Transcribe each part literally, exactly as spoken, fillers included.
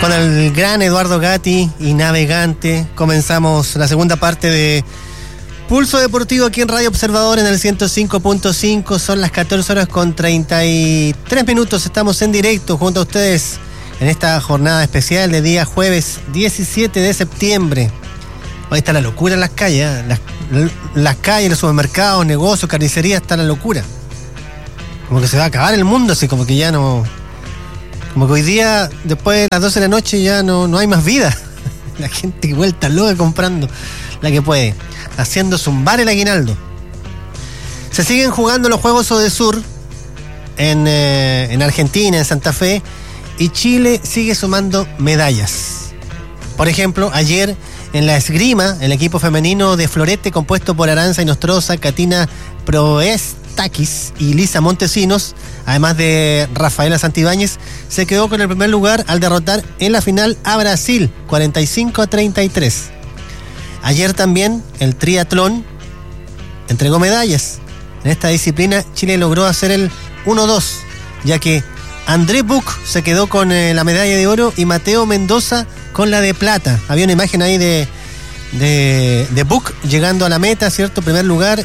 Con el gran Eduardo Gatti y Navegante comenzamos la segunda parte de Pulso Deportivo aquí en Radio Observador en el ciento cinco punto cinco. Son las catorce horas con treinta y tres minutos. Estamos en directo junto a ustedes en esta jornada especial de día jueves diecisiete de septiembre. Hoy está la locura en las calles, ¿eh? las, las calles, los supermercados, negocios, carnicerías, está la locura. Como que se va a acabar el mundo, así como que ya no... Como que hoy día, después de las doce de la noche, ya no, no hay más vida. La gente vuelta loca comprando la que puede, haciendo zumbar el aguinaldo. Se siguen jugando los Juegos Odesur en, eh, en Argentina, en Santa Fe, y Chile sigue sumando medallas. Por ejemplo, ayer en la esgrima, el equipo femenino de Florete, compuesto por Aranza Inostroza, Katina Proestakis y Lisa Montesinos, además de Rafaela Santibáñez, se quedó con el primer lugar al derrotar en la final a Brasil, cuarenta y cinco a treinta y tres. Ayer también el triatlón entregó medallas. En esta disciplina Chile logró hacer el uno dos, ya que André Buch se quedó con eh, la medalla de oro y Mateo Mendoza con la de plata. Había una imagen ahí de, de, de Buch llegando a la meta, ¿cierto? Primer lugar,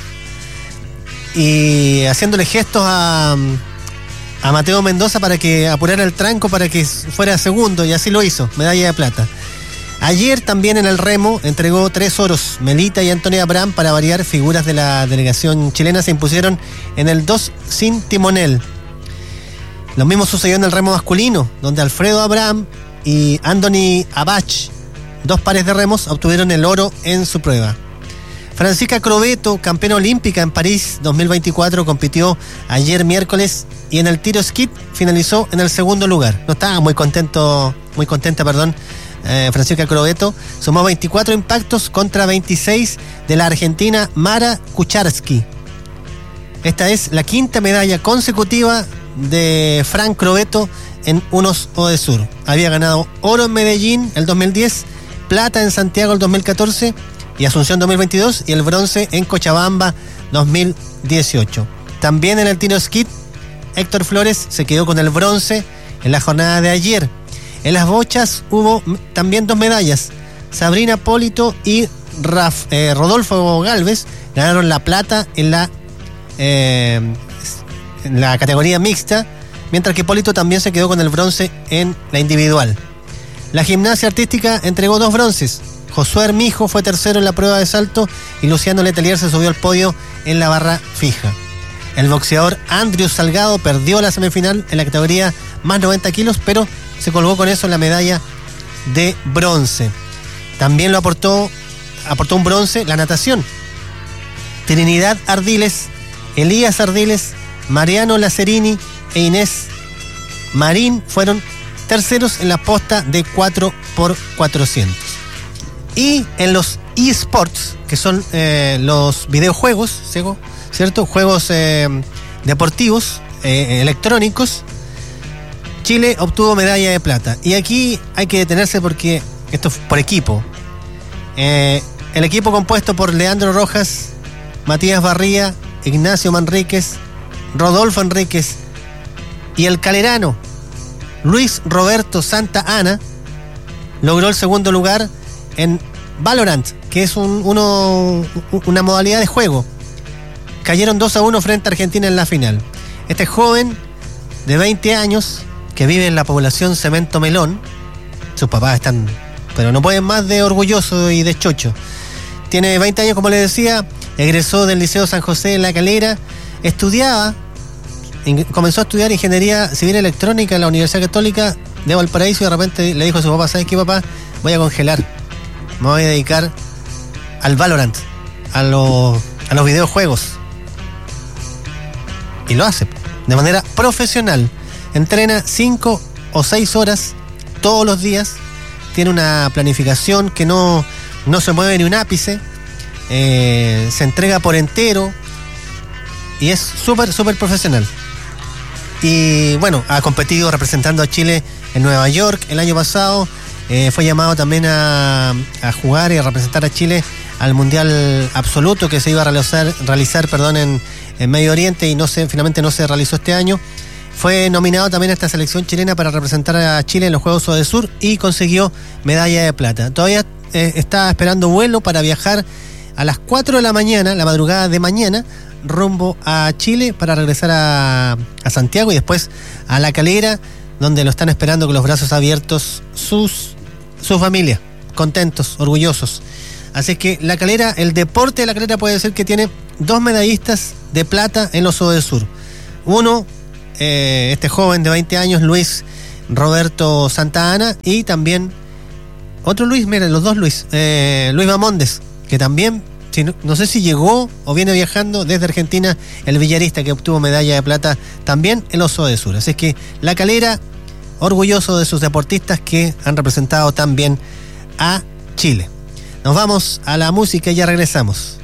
y haciéndole gestos a... a Mateo Mendoza para que apurara el tranco para que fuera segundo, y así lo hizo, medalla de plata. Ayer también en el remo entregó tres oros. Melita y Antonia Abraham, para variar, figuras de la delegación chilena, se impusieron en el dos sin timonel. Lo mismo sucedió en el remo masculino, donde Alfredo Abraham y Anthony Abach, dos pares de remos, obtuvieron el oro en su prueba. Francisca Crovetto, campeona olímpica en París dos mil veinticuatro, compitió ayer miércoles y en el tiro skit finalizó en el segundo lugar. No estaba muy contento, muy contenta, perdón, eh, Francisca Crovetto. Sumó veinticuatro impactos contra veintiséis de la argentina Mara Kucharski. Esta es la quinta medalla consecutiva de Fran Crovetto en unos Odesur. Había ganado oro en Medellín el dos mil diez, plata en Santiago el dos mil catorce y Asunción dos mil veintidós, y el bronce en Cochabamba dos mil dieciocho. También en el tiro skit, Héctor Flores se quedó con el bronce en la jornada de ayer. En las bochas hubo también dos medallas. Sabrina Polito y Raf, eh, Rodolfo Galvez ganaron la plata en la, eh, en la categoría mixta, mientras que Polito también se quedó con el bronce en la individual. La gimnasia artística entregó dos bronces. Josué Hermijo fue tercero en la prueba de salto y Luciano Letelier se subió al podio en la barra fija. El boxeador Andrew Salgado perdió la semifinal en la categoría más noventa kilos, pero se colgó con eso en la medalla de bronce. También lo aportó, aportó un bronce la natación. Trinidad Ardiles, Elías Ardiles, Mariano Lacerini e Inés Marín fueron terceros en la posta de cuatro por cuatrocientos. Y en los eSports, que son eh, los videojuegos, ¿cierto? Juegos eh, deportivos, eh, electrónicos, Chile obtuvo medalla de plata. Y aquí hay que detenerse porque esto es por equipo. Eh, el equipo compuesto por Leandro Rojas, Matías Barría, Ignacio Manríquez, Rodolfo Enríquez y el calerano Luis Roberto Santa Ana logró el segundo lugar en Valorant, que es un, uno, una modalidad de juego. Cayeron dos a uno frente a Argentina en la final. Este joven de veinte años, que vive en la población Cemento Melón, sus papás están, pero no pueden más de orgulloso y de chocho. Tiene veinte años, como les decía, egresó del Liceo San José de La Calera, estudiaba, comenzó a estudiar Ingeniería Civil Electrónica en la Universidad Católica de Valparaíso, y de repente le dijo a su papá: ¿sabes qué, papá? Voy a congelar, me voy a dedicar al Valorant, a, lo, a los videojuegos. Y lo hace de manera profesional. Entrena cinco o seis horas todos los días. Tiene una planificación que no, no se mueve ni un ápice. Eh, se entrega por entero. Y es súper, súper profesional. Y bueno, ha competido representando a Chile en Nueva York el año pasado. Eh, fue llamado también a, a jugar y a representar a Chile al Mundial Absoluto, que se iba a realizar, realizar perdón, en, en Medio Oriente, y no se, finalmente no se realizó este año. fue nominado también a esta selección chilena para representar a Chile en los Juegos Odesur y consiguió medalla de plata. Todavía eh, está esperando vuelo para viajar a las cuatro de la mañana, la madrugada de mañana, rumbo a Chile para regresar a, a Santiago y después a La Calera, donde lo están esperando con los brazos abiertos sus, su familia, contentos, orgullosos. Así que La Calera, el deporte de La Calera puede decir que tiene dos medallistas de plata en los Odesur. Uno, eh, este joven de veinte años, Luis Roberto Santa Ana, y también otro Luis, miren, los dos Luis, eh, Luis Mamondes, que también, si no, no sé si llegó o viene viajando desde Argentina, el villarista que obtuvo medalla de plata también en los Odesur. Así que La Calera, orgulloso de sus deportistas que han representado tan bien a Chile. Nos vamos a la música y ya regresamos.